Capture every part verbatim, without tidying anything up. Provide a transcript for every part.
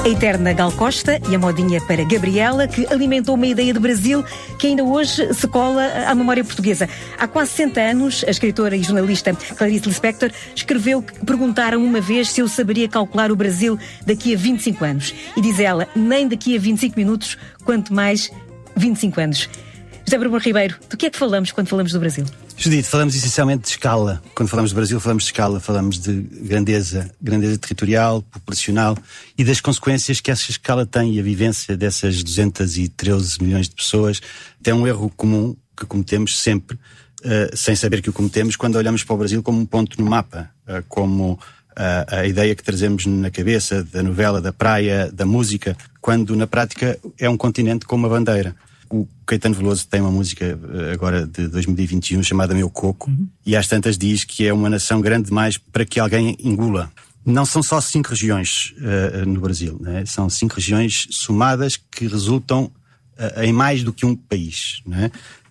A eterna Gal Costa e a modinha para Gabriela, que alimentou uma ideia de Brasil que ainda hoje se cola à memória portuguesa. Há quase sessenta anos, a escritora e jornalista Clarice Lispector escreveu que perguntaram uma vez se eu saberia calcular o Brasil daqui a vinte e cinco anos. E diz ela, nem daqui a vinte e cinco minutos, quanto mais vinte e cinco anos. José Bruno Ribeiro, do que é que falamos quando falamos do Brasil? Judite, falamos essencialmente de escala. Quando falamos do Brasil, falamos de escala, falamos de grandeza, grandeza territorial, populacional e das consequências que essa escala tem e a vivência dessas duzentos e treze milhões de pessoas. É um erro comum que cometemos sempre, uh, sem saber que o cometemos, quando olhamos para o Brasil como um ponto no mapa, uh, como uh, a ideia que trazemos na cabeça da novela, da praia, da música, quando na prática é um continente com uma bandeira. O Caetano Veloso tem uma música agora de dois mil e vinte e um chamada Meu Coco, uhum. e às tantas diz que é uma nação grande demais para que alguém engula. Não são só cinco regiões uh, no Brasil, né? São cinco regiões somadas que resultam uh, em mais do que um país, né?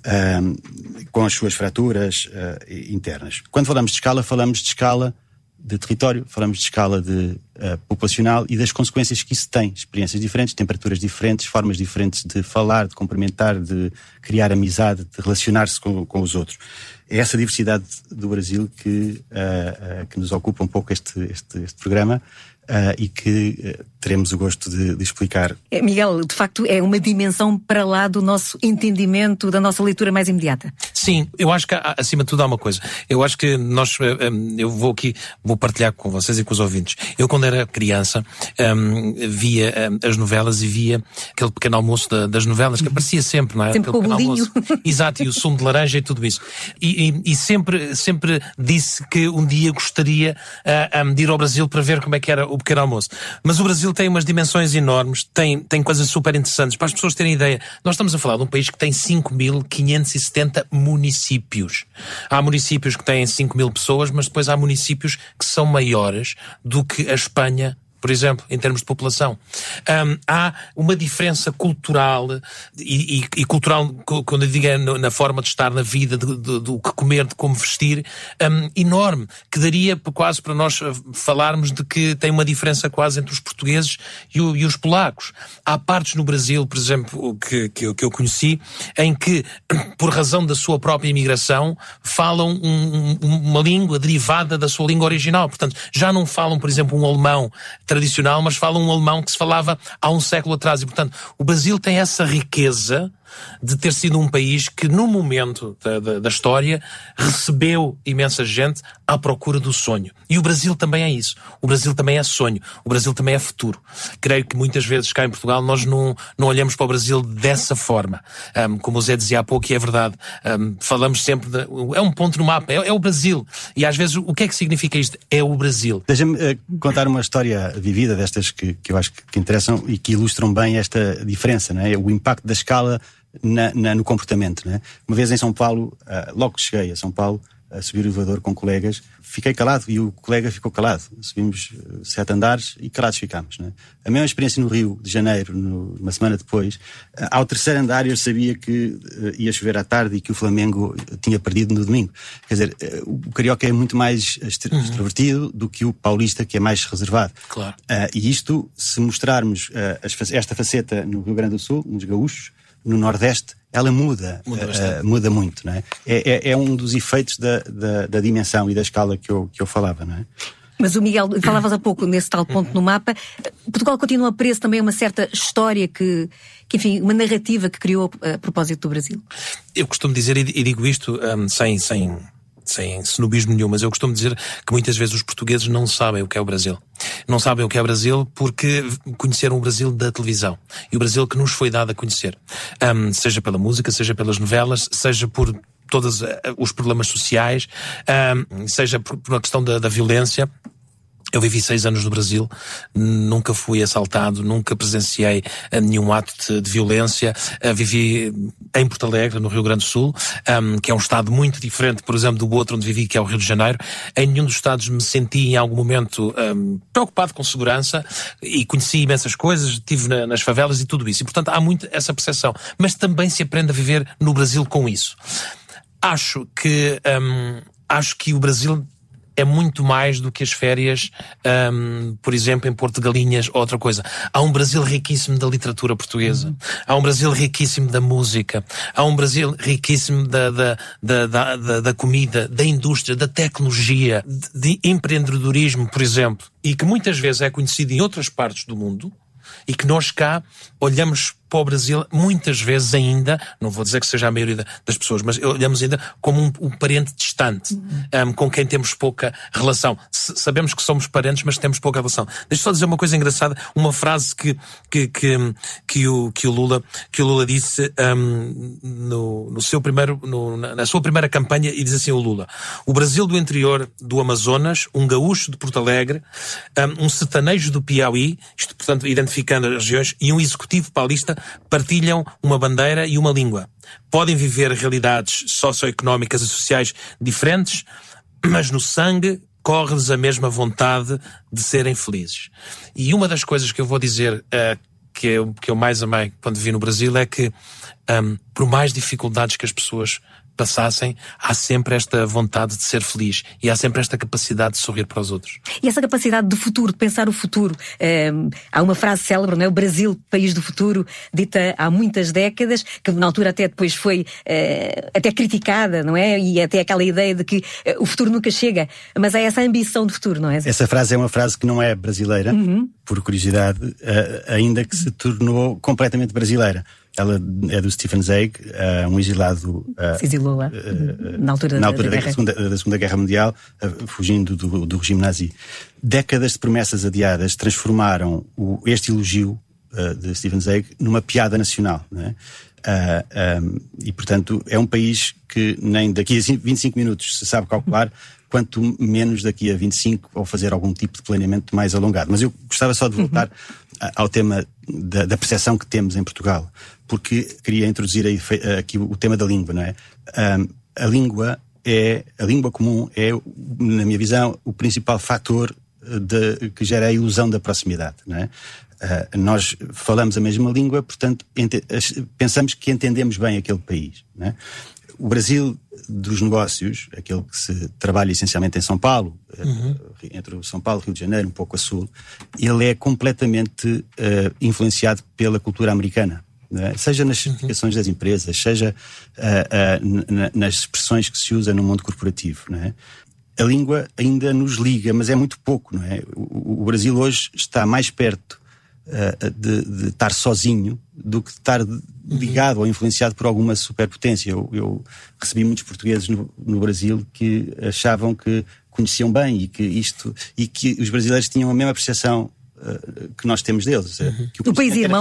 uh, com as suas fraturas uh, internas. Quando falamos de escala, falamos de escala de território, falamos de escala de, uh, populacional e das consequências que isso tem. Experiências diferentes, temperaturas diferentes, formas diferentes de falar, de cumprimentar, de criar amizade, de relacionar-se com, com os outros. É essa diversidade do Brasil que, uh, uh, que nos ocupa um pouco este, este, este programa. Uh, e que uh, teremos o gosto de, de explicar. Miguel, de facto é uma dimensão para lá do nosso entendimento, da nossa leitura mais imediata. Sim, eu acho que acima de tudo há uma coisa. Eu acho que nós, eu vou aqui, vou partilhar com vocês e com os ouvintes. Eu quando era criança um, via um, as novelas e via aquele pequeno almoço da, das novelas que aparecia sempre, não é? Sempre com o bolinho. Exato, e o sumo de laranja e tudo isso. E, e, e sempre, sempre disse que um dia gostaria uh, um, de ir ao Brasil para ver como é que era o pequeno almoço. Mas o Brasil tem umas dimensões enormes, tem, tem coisas super interessantes. Para as pessoas terem ideia, nós estamos a falar de um país que tem cinco mil quinhentos e setenta municípios. Há municípios que têm cinco mil pessoas, mas depois há municípios que são maiores do que a Espanha, por exemplo, em termos de população. Um, há uma diferença cultural, e, e, e cultural, quando eu digo é na forma de estar na vida, do que comer, de como vestir, um, enorme, que daria quase para nós falarmos de que tem uma diferença quase entre os portugueses e, o, e os polacos. Há partes no Brasil, por exemplo, que, que, eu, que eu conheci, em que, por razão da sua própria imigração, falam um, um, uma língua derivada da sua língua original. Portanto, já não falam, por exemplo, um alemão tradicional, mas falam um alemão que se falava há um século atrás. E, portanto, o Brasil tem essa riqueza de ter sido um país que, no momento da, da, da história, recebeu imensa gente à procura do sonho. E o Brasil também é isso. O Brasil também é sonho. O Brasil também é futuro. Creio que muitas vezes cá em Portugal nós não, não olhamos para o Brasil dessa forma. Um, como o Zé dizia há pouco, e é verdade, um, falamos sempre de... É um ponto no mapa, é, é o Brasil. E às vezes, o que é que significa isto? É o Brasil. Deixa-me uh, contar uma história vivida destas que, que eu acho que, que interessam e que ilustram bem esta diferença, não é? O impacto da escala Na, na, no comportamento, né? Uma vez em São Paulo, uh, logo que cheguei a São Paulo, a subir o elevador com colegas, fiquei calado e o colega ficou calado. Subimos uh, sete andares e calados ficámos, né? A mesma experiência no Rio de Janeiro, no, uma semana depois, uh, ao terceiro andar eu sabia que uh, ia chover à tarde e que o Flamengo tinha perdido no domingo. Quer dizer, uh, o carioca é muito mais extrovertido uhum. do que o paulista, que é mais reservado. Claro. Uh, e isto, se mostrarmos uh, as, esta faceta no Rio Grande do Sul, nos gaúchos, no Nordeste, ela muda, muda, uh, muda muito, não é? É, é, é um dos efeitos da, da, da dimensão e da escala que eu, que eu falava, não é? Mas o Miguel, falavas há pouco nesse tal ponto no mapa, Portugal continua preso também a uma certa história que, que, enfim, uma narrativa que criou a, a propósito do Brasil. Eu costumo dizer, e digo isto um, sem... sem... sem snobismo nenhum, mas eu costumo dizer que muitas vezes os portugueses não sabem o que é o Brasil. Não sabem o que é o Brasil porque conheceram o Brasil da televisão. E o Brasil que nos foi dado a conhecer. Um, seja pela música, seja pelas novelas, seja por todos os problemas sociais, um, seja por, por uma questão da, da violência. Eu vivi seis anos no Brasil, nunca fui assaltado, nunca presenciei nenhum ato de, de violência. Uh, vivi em Porto Alegre, no Rio Grande do Sul, um, que é um estado muito diferente, por exemplo, do outro onde vivi, que é o Rio de Janeiro. Em nenhum dos estados me senti em algum momento um, preocupado com segurança e conheci imensas coisas, estive na, nas favelas e tudo isso. E, portanto, há muito essa percepção. Mas também se aprende a viver no Brasil com isso. Acho que, um, acho que o Brasil é muito mais do que as férias, um, por exemplo, em Porto de Galinhas ou outra coisa. Há um Brasil riquíssimo da literatura portuguesa, uhum. há um Brasil riquíssimo da música, há um Brasil riquíssimo da, da, da, da, da, da comida, da indústria, da tecnologia, de, de empreendedorismo, por exemplo, e que muitas vezes é conhecido em outras partes do mundo, e que nós cá olhamos para o Brasil muitas vezes ainda, não vou dizer que seja a maioria das pessoas, mas olhamos ainda como um, um parente distante, um, com quem temos pouca relação. S- sabemos que somos parentes, mas temos pouca relação. Deixa só dizer uma coisa engraçada, uma frase que, que, que, que, o, que, o, Lula, que o Lula disse um, no, no seu primeiro, no, na sua primeira campanha, e diz assim o Lula: o Brasil do interior do Amazonas, um gaúcho de Porto Alegre, um, um sertanejo do Piauí, isto portanto identificando as regiões, e um executivo paulista partilham uma bandeira e uma língua. Podem viver realidades socioeconómicas e sociais diferentes, mas no sangue corre-lhes a mesma vontade de serem felizes. E uma das coisas que eu vou dizer uh, que, eu, que eu mais amei quando vivi no Brasil é que, um, por mais dificuldades que as pessoas passassem, há sempre esta vontade de ser feliz e há sempre esta capacidade de sorrir para os outros. E essa capacidade de futuro, de pensar o futuro. Um, há uma frase célebre, não é? O Brasil, país do futuro, dita há muitas décadas, que na altura até depois foi uh, até criticada, não é? E até aquela ideia de que uh, o futuro nunca chega. Mas há essa ambição de futuro, não é? Essa frase é uma frase que não é brasileira, uhum. por curiosidade, uh, ainda que se tornou completamente brasileira. Ela é do Stefan Zweig, uh, um exilado uh, se exilou lá, uh, na altura, na altura da, da, da, segunda, da Segunda Guerra Mundial, uh, fugindo do, do regime nazi. Décadas de promessas adiadas transformaram o, este elogio uh, de Stefan Zweig numa piada nacional, não é? Uh, um, e, portanto, é um país que nem daqui a vinte e cinco minutos se sabe calcular, quanto menos daqui a vinte e cinco, ou fazer algum tipo de planeamento mais alongado. Mas eu gostava só de voltar uhum. ao tema da, da percepção que temos em Portugal, porque queria introduzir aí, aqui o tema da língua, não é? Um, a língua é, a língua comum é, na minha visão, o principal fator de, que gera a ilusão da proximidade, não é? Uh, nós falamos a mesma língua, portanto, ente, pensamos que entendemos bem aquele país, não é? O Brasil dos negócios, aquele que se trabalha essencialmente em São Paulo, uhum. entre o São Paulo e Rio de Janeiro, um pouco a sul, ele é completamente uh, influenciado pela cultura americana, não é? Seja nas certificações uhum. das empresas, seja uh, uh, n- nas expressões que se usa no mundo corporativo, não é? A língua ainda nos liga, mas é muito pouco, não é? O, o Brasil hoje está mais perto uh, de, de estar sozinho do que de estar ligado uhum. ou influenciado por alguma superpotência. Eu, eu recebi muitos portugueses no, no Brasil que achavam que conheciam bem e que isto e que os brasileiros tinham a mesma percepção uh, que nós temos deles. Uhum. Que o, o país irmão.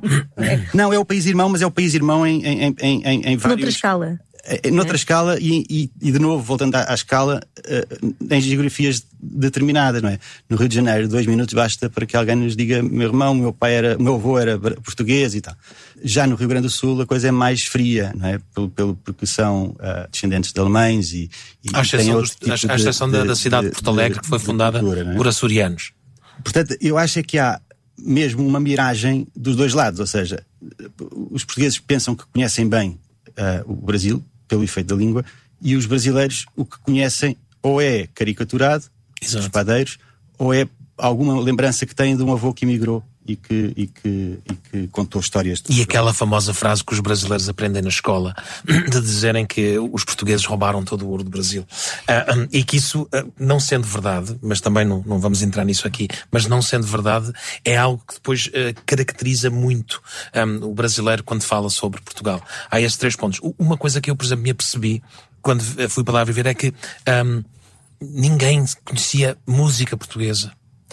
é. Não, é o país irmão, mas é o país irmão em, em, em, em, em vários... Noutra escala. Noutra é. escala e, e, e de novo, voltando à, à escala, uh, em geografias determinadas, não é? No Rio de Janeiro, dois minutos basta para que alguém nos diga: meu irmão, meu pai era, meu avô era português e tal. Já no Rio Grande do Sul a coisa é mais fria, não é? Pelo, pelo, porque são uh, descendentes de alemães e... e à exceção, dos, tipo à exceção de, da, da cidade de, de Porto Alegre, de, que foi fundada cultura, é? por açorianos. Portanto, eu acho é que há mesmo uma miragem dos dois lados, ou seja, os portugueses pensam que conhecem bem uh, o Brasil, pelo efeito da língua, e os brasileiros o que conhecem ou é caricaturado, os padeiros, ou é alguma lembrança que têm de um avô que emigrou e que, e que, e que contou histórias. E aquela famosa frase que os brasileiros aprendem na escola, de dizerem que os portugueses roubaram todo o ouro do Brasil. Uh, um, e que isso, uh, não sendo verdade, mas também não, não vamos entrar nisso aqui, mas não sendo verdade, é algo que depois uh, caracteriza muito um, o brasileiro quando fala sobre Portugal. Há estes três pontos. Uma coisa que eu, por exemplo, me apercebi quando fui para lá viver é que um, ninguém conhecia música portuguesa.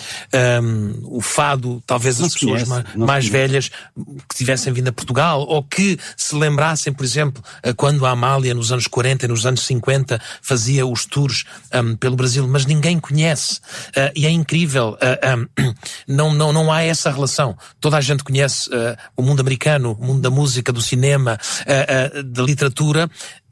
Um, o fado, talvez as pessoas conhece, mais, mais velhas que tivessem vindo a Portugal, ou que se lembrassem, por exemplo, quando a Amália nos anos quarenta e nos anos cinquenta fazia os tours um, pelo Brasil, mas ninguém conhece, uh, e é incrível, uh, um, não, não, não há essa relação. Toda a gente conhece uh, o mundo americano, o mundo da música, do cinema, uh, uh, da literatura,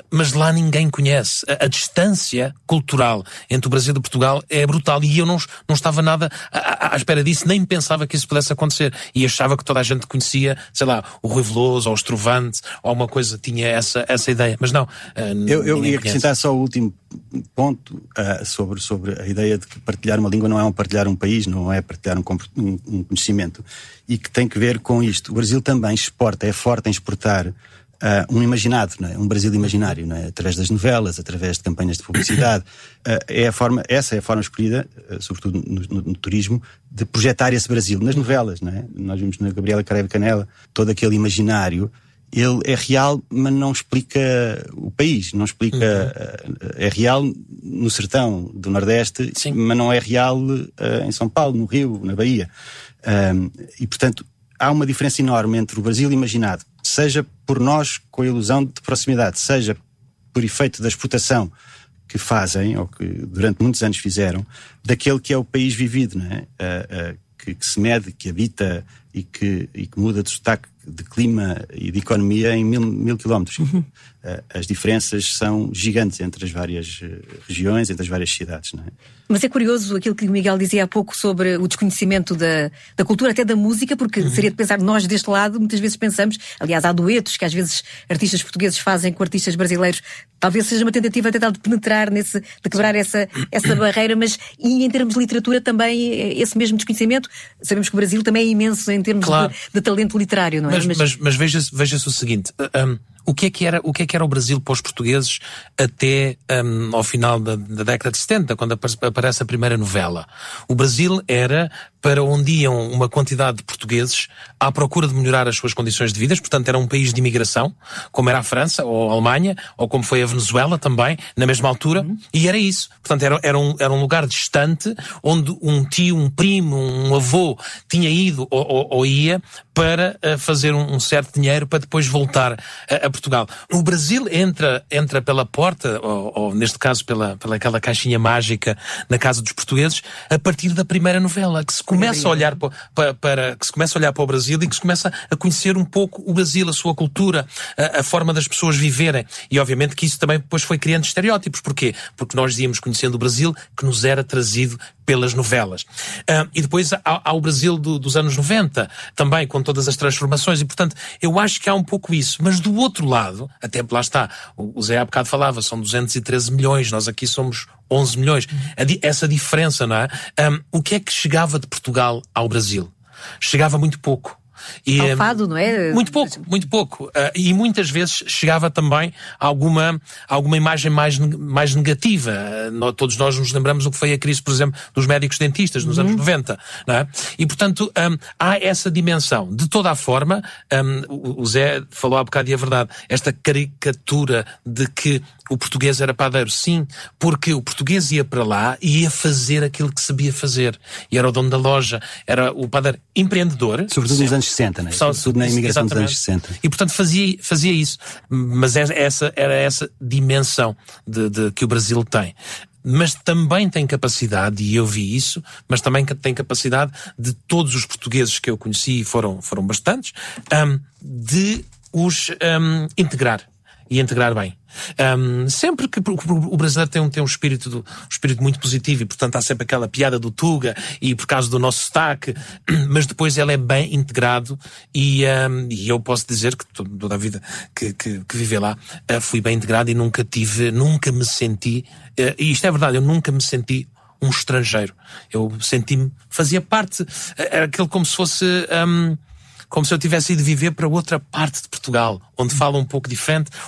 mas lá ninguém conhece. A, a distância cultural entre o Brasil e Portugal é brutal, e eu não, não estava nada à, à espera disso, nem pensava que isso pudesse acontecer, e achava que toda a gente conhecia, sei lá, o Rui Veloso, ou o Estrovante, ou alguma coisa, tinha essa, essa ideia, mas não. Uh, eu eu ia acrescentar só o último ponto uh, sobre, sobre a ideia de que partilhar uma língua não é um partilhar um país, não é partilhar um, um, um conhecimento, e que tem que ver com isto. O Brasil também exporta, é forte em exportar Uh, um imaginado, não é? Um Brasil imaginário, não é? Através das novelas, através de campanhas de publicidade. Uh, é a forma, essa é a forma escolhida, uh, sobretudo no, no, no turismo, de projetar esse Brasil nas novelas, não é? Nós vimos na Gabriela Caraiva Canela todo aquele imaginário. Ele é real, mas não explica o país, não explica. Uhum. Uh, é real no sertão do Nordeste, sim, mas não é real uh, em São Paulo, no Rio, na Bahia. Um, e portanto há uma diferença enorme entre o Brasil imaginado, seja por nós com a ilusão de proximidade, seja por efeito da exportação que fazem, ou que durante muitos anos fizeram, daquele que é o país vivido, não é? Uh, uh, que, que se mede, que habita e que, e que muda de sotaque, de clima e de economia em mil, mil quilómetros. Uhum. Uh, as diferenças são gigantes entre as várias uh, regiões, entre as várias cidades, não é? Mas é curioso aquilo que o Miguel dizia há pouco sobre o desconhecimento da, da cultura, até da música, porque uhum. seria de pensar, nós deste lado muitas vezes pensamos, aliás há duetos que às vezes artistas portugueses fazem com artistas brasileiros, talvez seja uma tentativa até de penetrar nesse, de quebrar essa, essa barreira, mas e em termos de literatura também esse mesmo desconhecimento, sabemos que o Brasil também é imenso em termos claro. de, de talento literário, não é? Mas, mas, mas, mas veja-se, veja-se o seguinte, um, o que é que era, o que é que era o Brasil para os portugueses até um, ao final da, da década de setenta, quando aparece a primeira novela? O Brasil era para onde iam uma quantidade de portugueses à procura de melhorar as suas condições de vida, portanto era um país de imigração, como era a França ou a Alemanha, ou como foi a Venezuela também, na mesma altura, uhum. e era isso. Portanto era, era, um, era um lugar distante, onde um tio, um primo, um avô tinha ido ou, ou, ou ia para uh, fazer um, um certo dinheiro para depois voltar a, a Portugal. O Brasil entra, entra pela porta, ou, ou neste caso pela, pela aquela caixinha mágica na casa dos portugueses, a partir da primeira novela, que se começa a olhar para, para, para, que se começa a olhar para o Brasil e que se começa a conhecer um pouco o Brasil, a sua cultura, a, a forma das pessoas viverem. E obviamente que isso também depois foi criando estereótipos. Porquê? Porque nós íamos conhecendo o Brasil que nos era trazido pelas novelas. Uh, e depois há, há o Brasil do, dos anos noventa, também com todas as transformações, e portanto eu acho que há um pouco isso. Mas do outro lado, até lá está, o Zé há bocado falava, são duzentos e treze milhões, nós aqui somos onze milhões. Essa diferença, não é? Um, o que é que chegava de Portugal ao Brasil? Chegava muito pouco. E, ao fado, não é? Muito pouco, muito pouco. Uh, e muitas vezes chegava também alguma, alguma imagem mais, mais negativa. Uh, nós, todos nós nos lembramos do que foi a crise, por exemplo, dos médicos dentistas nos uhum. anos noventa. Não é? E, portanto, um, há essa dimensão. De toda a forma, um, o, o Zé falou há bocado e é verdade, esta caricatura de que o português era padeiro, sim, porque o português ia para lá e ia fazer aquilo que sabia fazer. E era o dono da loja, era o padeiro empreendedor. Sobretudo nos anos sessenta, não é? Sobretudo na imigração dos anos sessenta. E, portanto, fazia, fazia isso. Mas essa, era essa dimensão de, de, que o Brasil tem. Mas também tem capacidade, e eu vi isso, mas também tem capacidade de todos os portugueses que eu conheci, foram, foram bastantes, um, de os um, integrar. E integrar bem. Um, sempre que o brasileiro tem um, tem um, espírito do, um espírito muito positivo e, portanto, há sempre aquela piada do Tuga e por causa do nosso sotaque, mas depois ele é bem integrado e, um, e eu posso dizer que toda a vida que, que, que vivi lá uh, fui bem integrado e nunca tive, nunca me senti, uh, e isto é verdade, eu nunca me senti um estrangeiro. Eu senti-me, fazia parte, era aquilo como se fosse... Um, como se eu tivesse ido viver para outra parte de Portugal, onde fala um pouco diferente,